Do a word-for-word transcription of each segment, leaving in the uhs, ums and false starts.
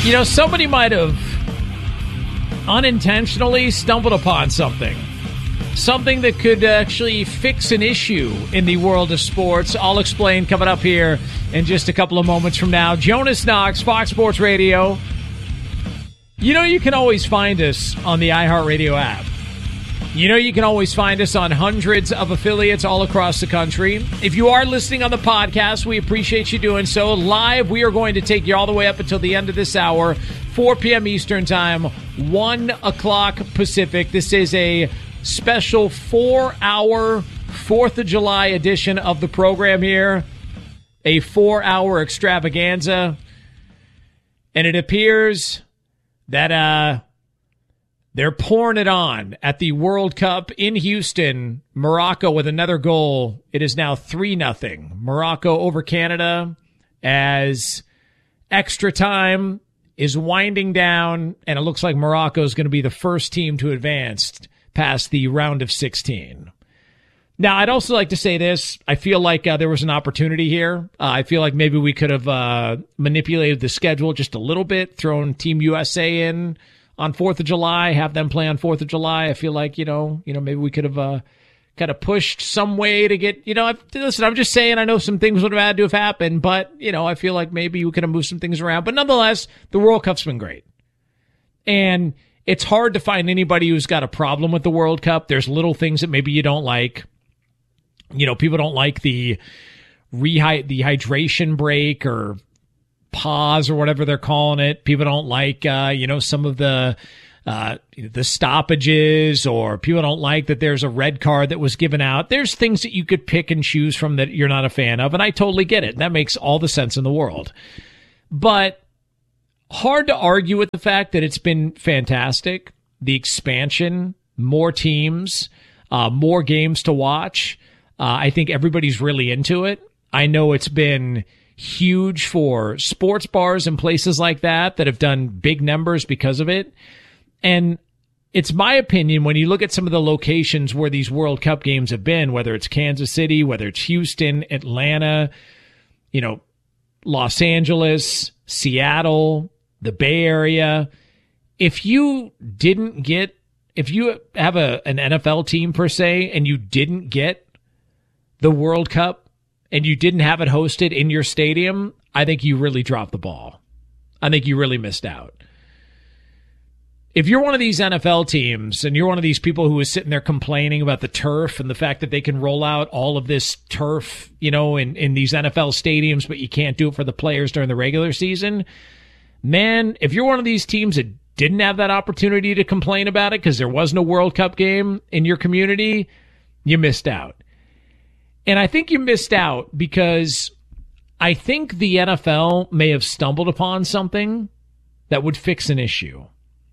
You know, somebody might have unintentionally stumbled upon something. Something that could actually fix an issue in the world of sports. I'll explain coming up here in just a couple of moments from now. Jonas Knox, Fox Sports Radio. You know you can always find us on the iHeartRadio app. You know you can always find us on hundreds of affiliates all across the country. If you are listening on the podcast, we appreciate you doing so. Live, we are going to take you all the way up until the end of this hour, four p.m. Eastern Time, one o'clock Pacific. This is a special four-hour fourth of July edition of the program here. A four-hour extravaganza. And it appears that uh, they're pouring it on at the World Cup in Houston. Morocco with another goal. It is now three nothing. Morocco over Canada as extra time is winding down, and it looks like Morocco is going to be the first team to advance past the round of sixteen. Now, I'd also like to say this. I feel like uh, there was an opportunity here. Uh, I feel like maybe we could have uh, manipulated the schedule just a little bit, thrown Team U S A in on fourth of July, have them play on fourth of July. I feel like, you know, you know, maybe we could have uh, kind of pushed some way to get, you know, I've, listen, I'm just saying, I know some things would have had to have happened, but, you know, I feel like maybe we could have moved some things around. But nonetheless, the World Cup's been great. And it's hard to find anybody who's got a problem with the World Cup. There's little things that maybe you don't like. You know, people don't like the rehy- the hydration break or pause or whatever they're calling it. People don't like, uh, you know, some of the uh, the stoppages, or people don't like that there's a red card that was given out. There's things that you could pick and choose from that you're not a fan of, and I totally get it. That makes all the sense in the world. But hard to argue with the fact that it's been fantastic. The expansion, more teams, uh, more games to watch. Uh, I think everybody's really into it. I know it's been huge for sports bars and places like that that have done big numbers because of it. And it's my opinion, when you look at some of the locations where these World Cup games have been, whether it's Kansas City, whether it's Houston, Atlanta, you know, Los Angeles, Seattle, the Bay Area, if you didn't get, if you have a an N F L team per se, and you didn't get the World Cup and you didn't have it hosted in your stadium, I think you really dropped the ball. I think you really missed out. If you're one of these N F L teams and you're one of these people who is sitting there complaining about the turf and the fact that they can roll out all of this turf, you know, in, in these N F L stadiums, but you can't do it for the players during the regular season, man, if you're one of these teams that didn't have that opportunity to complain about it because there was no World Cup game in your community, you missed out. And I think you missed out because I think the N F L may have stumbled upon something that would fix an issue.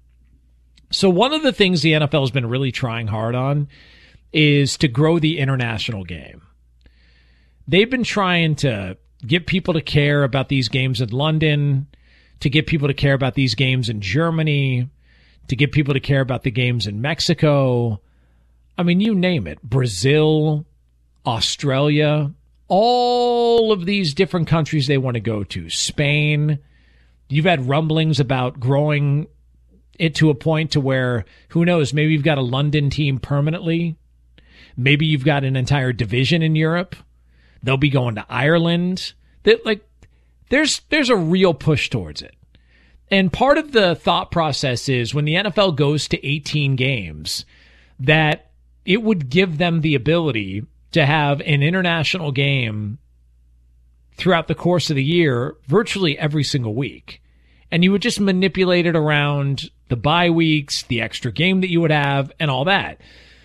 So one of the things the N F L has been really trying hard on is to grow the international game. They've been trying to get people to care about these games in London, to get people to care about these games in Germany, to get people to care about the games in Mexico. I mean, you name it. Brazil, Australia, all of these different countries they want to go to. Spain. You've had rumblings about growing it to a point to where, who knows, maybe you've got a London team permanently. Maybe you've got an entire division in Europe. They'll be going to Ireland. That, like, there's there's a real push towards it. And part of the thought process is when the N F L goes to eighteen games, that it would give them the ability to have an international game throughout the course of the year, virtually every single week. And you would just manipulate it around the bye weeks, the extra game that you would have, and all that.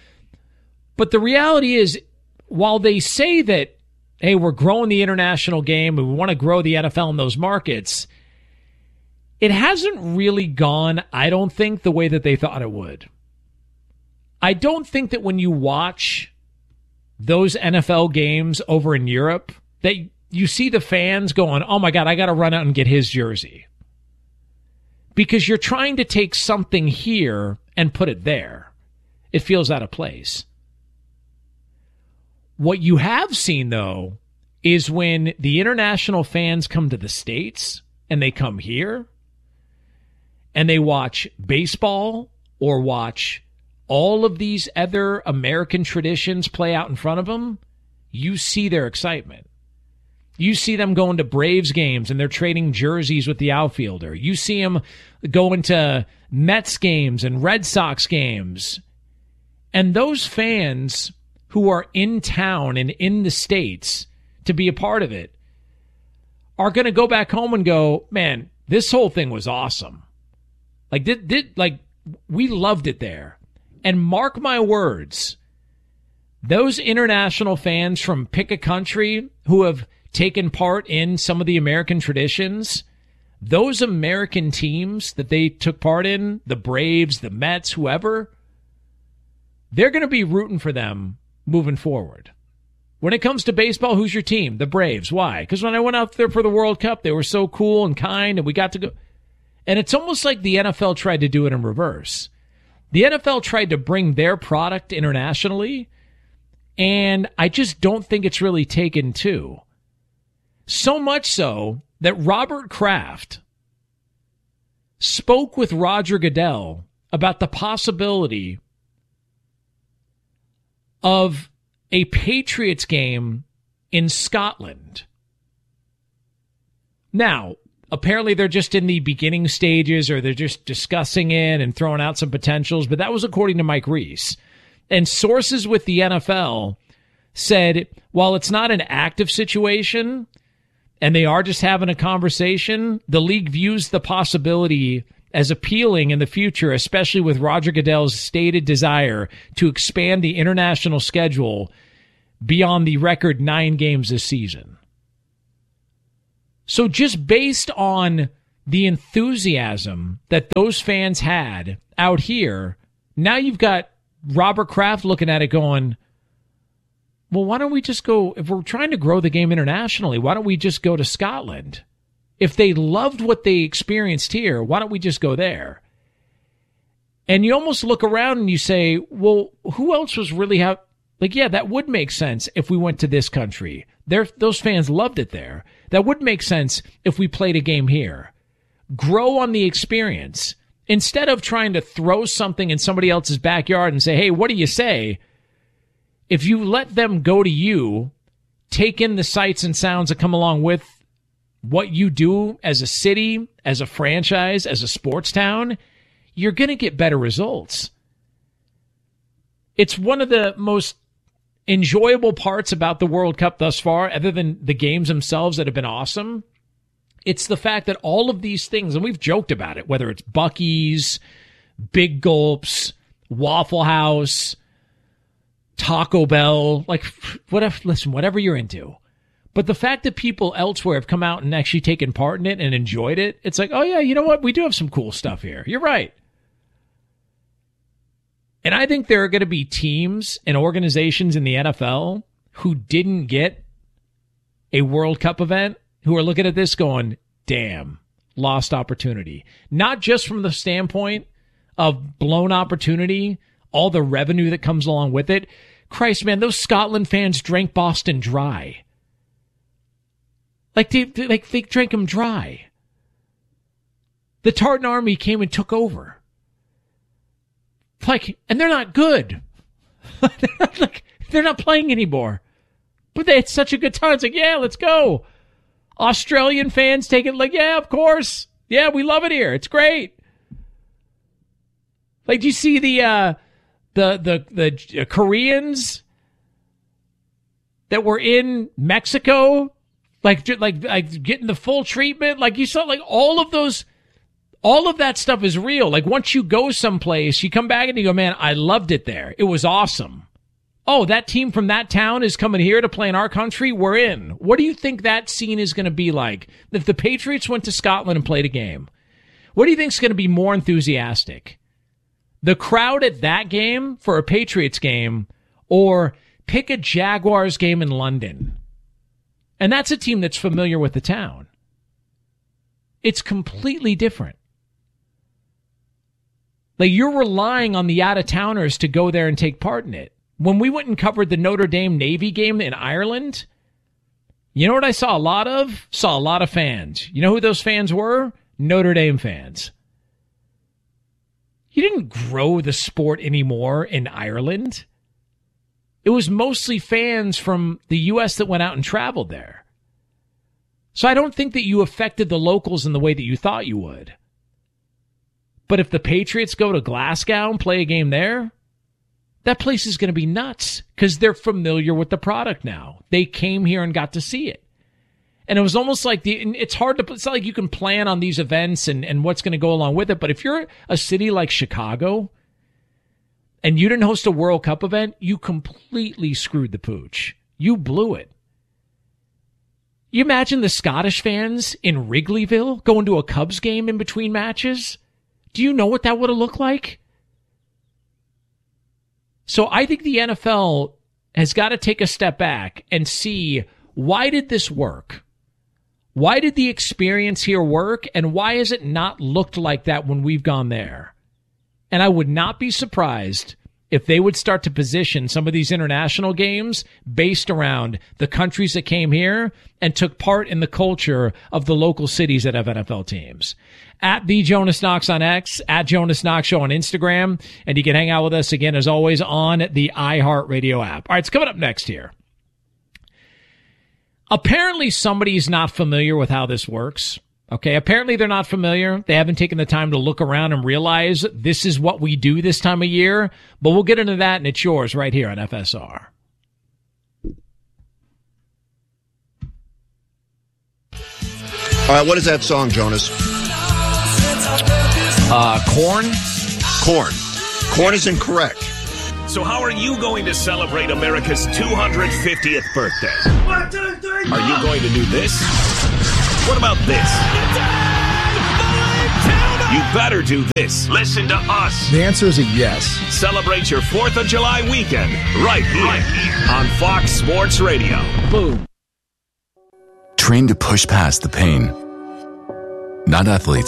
But the reality is, while they say that, hey, we're growing the international game and we want to grow the N F L in those markets, it hasn't really gone, I don't think, the way that they thought it would. I don't think that when you watch those N F L games over in Europe, that you see the fans going, oh my God, I got to run out and get his jersey. Because you're trying to take something here and put it there. It feels out of place. What you have seen, though, is when the international fans come to the States and they come here, and they watch baseball or watch all of these other American traditions play out in front of them, you see their excitement. You see them going to Braves games and they're trading jerseys with the outfielder. You see them going to Mets games and Red Sox games. And those fans who are in town and in the States to be a part of it are going to go back home and go, man, this whole thing was awesome. Like, did, did, like we loved it there. And mark my words, those international fans from pick a country who have taken part in some of the American traditions, those American teams that they took part in, the Braves, the Mets, whoever, they're going to be rooting for them moving forward. When it comes to baseball, who's your team? The Braves. Why? Because when I went out there for the World Cup, they were so cool and kind, and we got to go. And it's almost like the N F L tried to do it in reverse. The N F L tried to bring their product internationally, and I just don't think it's really taken to. So much so that Robert Kraft spoke with Roger Goodell about the possibility of a Patriots game in Scotland. Now, apparently they're just in the beginning stages or they're just discussing it and throwing out some potentials, but that was according to Mike Reese. And sources with the N F L said, while it's not an active situation and they are just having a conversation, the league views the possibility as appealing in the future, especially with Roger Goodell's stated desire to expand the international schedule beyond the record nine games this season. So just based on the enthusiasm that those fans had out here, now you've got Robert Kraft looking at it going, well, why don't we just go, if we're trying to grow the game internationally, why don't we just go to Scotland? If they loved what they experienced here, why don't we just go there? And you almost look around and you say, well, who else was really have like, yeah, that would make sense if we went to this country. They're, those fans loved it there. That would make sense if we played a game here. Grow on the experience. Instead of trying to throw something in somebody else's backyard and say, hey, what do you say? If you let them go to you, take in the sights and sounds that come along with what you do as a city, as a franchise, as a sports town, you're going to get better results. It's one of the most enjoyable parts about the World Cup thus far, other than the games themselves that have been awesome. It's the fact that all of these things, and we've joked about it, whether it's Buc-ee's, Big Gulps, Waffle House, Taco Bell, like, whatever, listen, whatever you're into. But the fact that people elsewhere have come out and actually taken part in it and enjoyed it, it's like, oh yeah, you know what? We do have some cool stuff here. You're right. And I think there are going to be teams and organizations in the N F L who didn't get a World Cup event who are looking at this going, damn, lost opportunity. Not just from the standpoint of blown opportunity, all the revenue that comes along with it. Christ, man, those Scotland fans drank Boston dry. Like they, like they drank them dry. The Tartan Army came and took over. Like, and they're not good. they're, not, like, they're not playing anymore. But they had such a good time. It's like, yeah, let's go. Australian fans take it like, yeah, of course. Yeah, we love it here. It's great. Like, do you see the uh, the the the Koreans that were in Mexico, like like like getting the full treatment? Like you saw, like all of those. All of that stuff is real. Like once you go someplace, you come back and you go, man, I loved it there. It was awesome. Oh, that team from that town is coming here to play in our country. We're in. What do you think that scene is going to be like if the Patriots went to Scotland and played a game? What do you think is going to be more enthusiastic? The crowd at that game for a Patriots game, or pick a Jaguars game in London? And that's a team that's familiar with the town. It's completely different. Like, you're relying on the out-of-towners to go there and take part in it. When we went and covered the Notre Dame Navy game in Ireland, you know what I saw a lot of? Saw a lot of fans. You know who those fans were? Notre Dame fans. You didn't grow the sport anymore in Ireland. It was mostly fans from the U S that went out and traveled there. So I don't think that you affected the locals in the way that you thought you would. But if the Patriots go to Glasgow and play a game there, that place is going to be nuts because they're familiar with the product now. They came here and got to see it. And it was almost like the, it's hard to, it's not like you can plan on these events and, and what's going to go along with it. But if you're a city like Chicago and you didn't host a World Cup event, you completely screwed the pooch. You blew it. You imagine the Scottish fans in Wrigleyville going to a Cubs game in between matches? Do you know what that would have looked like? So I think the N F L has got to take a step back and see, why did this work? Why did the experience here work? And why has it not looked like that when we've gone there? And I would not be surprised if they would start to position some of these international games based around the countries that came here and took part in the culture of the local cities that have N F L teams. At the Jonas Knox on X, at Jonas Knox Show on Instagram, and you can hang out with us again, as always, on the iHeartRadio app. All right, it's coming up next here. Apparently somebody's not familiar with how this works. Okay, apparently they're not familiar. They haven't taken the time to look around and realize this is what we do this time of year. But we'll get into that, and it's yours right here on F S R. All right, what is that song, Jonas? Uh, Corn? Corn. Corn is incorrect. So how are you going to celebrate America's two hundred fiftieth birthday? One, two, three, are you going to do this? What about this? You better do this. Listen to us. The answer is a yes. Celebrate your fourth of July weekend right here, right here on Fox Sports Radio. Boom. Trained to push past the pain. Not athletes